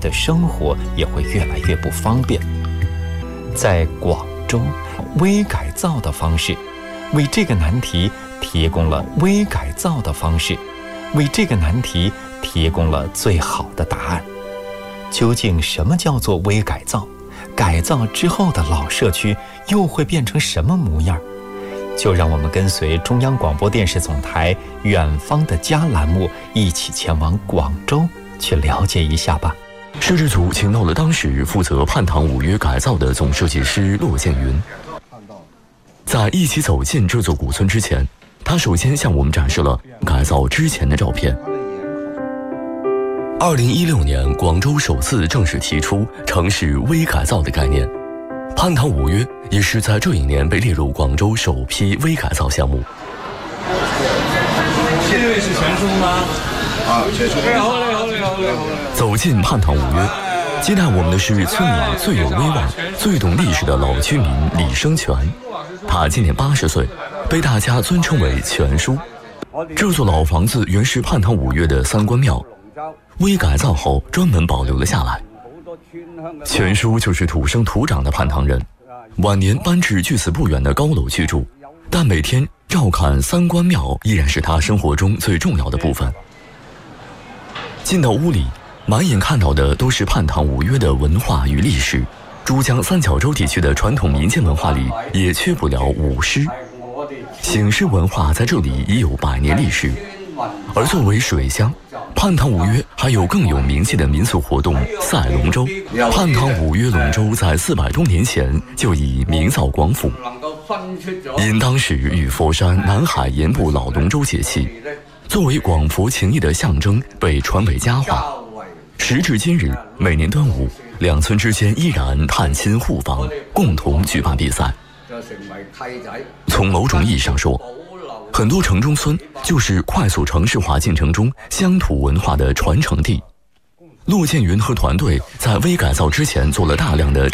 的生活也会越来越不方便。在广州，微改造的方式为这个难题提供了微改造的方式，为这个难题提供了最好的答案。究竟什么叫做微改造？改造之后的老社区又会变成什么模样？就让我们跟随中央广播电视总台远方的家栏目一起前往广州去了解一下吧。 摄制组请到了当时负责泮塘五约改造的总设计师骆建云。在一起走进这座古村之前，他首先向我们展示了改造之前的照片。2016年，广州首次正式提出城市微改造的概念，泮塘五约也是在这一年被列入广州首批微改造项目。 这位是全叔吗？ 全叔。 好嘞。 走进泮塘五约，接待我们的是村里最有威望、最懂历史的老居民李生全。他今年80岁，被大家尊称为全叔。这座老房子原是泮塘五约的三官庙，微改造后专门保留了下来。全叔就是土生土长的泮塘人，晚年搬至距此不远的高楼居住，但每天照看三官庙依然是他生活中最重要的部分。进到屋里，满眼看到的都是泮塘五约的文化与历史。珠江三角洲地区的传统民间文化里也缺不了舞狮，醒狮文化在这里已有100年历史。而作为水乡，泮塘五约还有更有名气的民俗活动赛龙舟。泮塘五约龙舟在400多年前就已名噪广府，因当时与佛山、南海沿部老龙舟节气，作为广佛情谊的象征被传为佳话。时至今日，每年端午，两村之间依然探亲互访，共同举办比赛。从某种意义上说，很多城中村就是快速城市化进程中乡土文化的传承地。骆建云和团队在微改造之前做了大量的